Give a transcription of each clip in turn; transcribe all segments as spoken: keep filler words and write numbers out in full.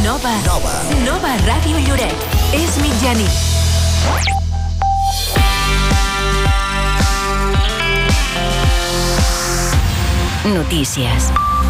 Nova. Nova. Nova Ràdio Lloret. És mitjanit. Notícies.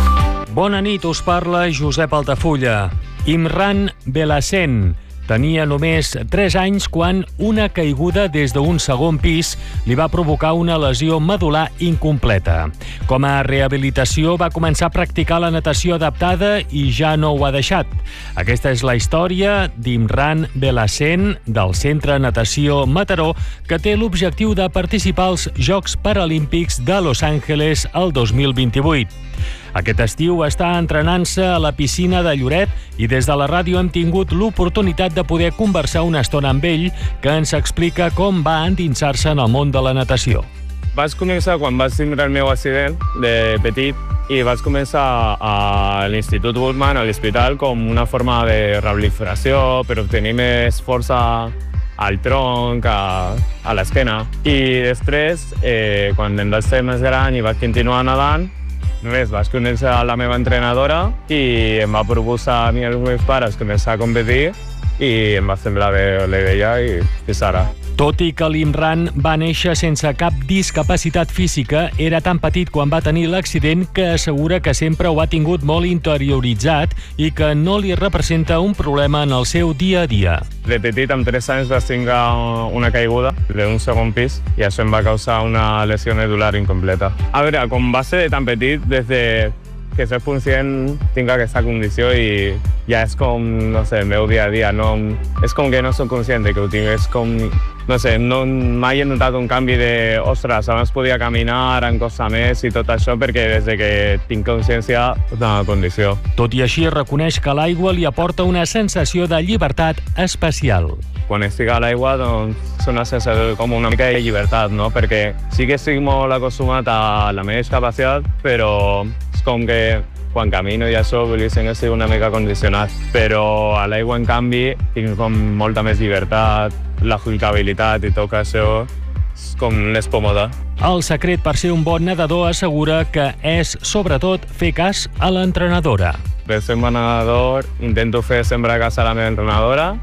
Bona nit, us parla Josep Altafulla. Imran Belhacen tenia només tres anys quan una caiguda des d'un segon pis li va provocar una lesió medul·lar incompleta. Com a rehabilitació va començar a practicar la natació adaptada i ja no ho ha deixat. Aquesta és la història d'Imran Belhacen del Centre Natació Mataró, que té l'objectiu de participar als Jocs Paralímpics de Los Angeles el dos mil vint-i-vuit. Aquest estiu està entrenant-se a la piscina de Lloret i des de la ràdio hem tingut l'oportunitat de poder conversar una estona amb ell, que ens explica com va endinsar-se en el món de la natació. Vaig començar quan vaig tindre el meu accident de petit i vaig començar a l'Institut Guttmann, a l'hospital, com una forma de rehabilitació per obtenir més força al tronc, a, a l'esquena. I després, eh, quan em vaig fer més gran i vaig continuar nedant, només vaig conèixer la meva entrenadora i em va proposar a mi i als meus pares començar a competir i em va semblar bé la idea i fins ara. Tot i que l'Imran va néixer sense cap discapacitat física, era tan petit quan va tenir l'accident que assegura que sempre ho ha tingut molt interioritzat i que no li representa un problema en el seu dia a dia. De petit, amb tres anys, vaig tenir una caiguda d'un segon pis i això em va causar una lesió medul·lar incompleta. A veure, com va ser tan petit, des de que soc conscient tinc aquesta condició i ja és com, no sé, el meu dia a dia. No, és com que no soc conscient de que ho tinc, és com, no sé, no, mai he notat un canvi de, ostres, abans podia caminar, em costa més i tot això, perquè des de que tinc consciència de la condició. Tot i així, reconeix que l'aigua li aporta una sensació de llibertat especial. Quan estic a l'aigua, doncs, és una sensació com una mica de llibertat, no? Perquè sí que estic molt acostumat a la meva discapacitat, però és com que quan camino i això, volguéssim estar una mica condicionat. Però a l'aigua, en canvi, tinc com molta més llibertat, la fluidabilitat i tot això és com més còmode. El secret per ser un bon nedador assegura que és, sobretot, fer cas a l'entrenadora. Per ser un bon nedador, intento fer sempre cas a la meva entrenadora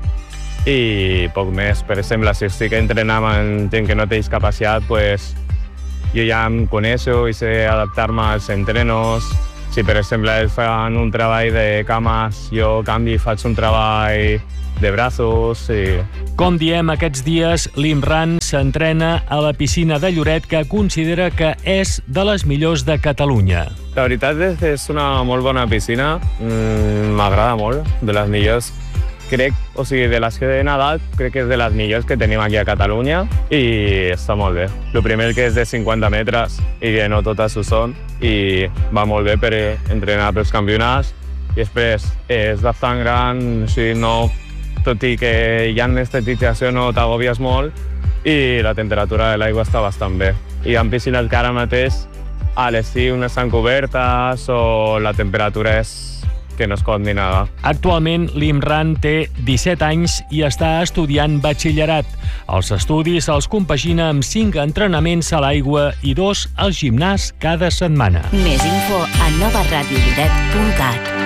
i poc més. Per exemple, si estic entrenant amb gent que no té discapacitat, pues, jo ja em coneixo i sé adaptar-me als entrenos. Si, per exemple, ells fan un treball de cames, jo canvi i faig un treball de braços. I... Com diem, aquests dies l'Imran s'entrena a la piscina de Lloret, que considera que és de les millors de Catalunya. La veritat és que és una molt bona piscina, m'agrada molt, de les millors. Crec, o sigui, de les que he nedat, crec que és de les millors que tenim aquí a Catalunya i està molt bé. El primer que és de cinquanta metres i que no totes ho són i va molt bé per entrenar pels campionats i després és bastant gran, o sigui, no, tot i que hi ha estetització no t'agobies molt i la temperatura de l'aigua està bastant bé. Hi ha piscines que ara mateix a l'estiu no estan cobertes o la temperatura és que no es pot ni nada. Actualment, l'Imran té disset anys i està estudiant batxillerat. Els estudis els compagina amb cinc entrenaments a l'aigua i dos al gimnàs cada setmana. Més info a nova ràdio lloret punt cat.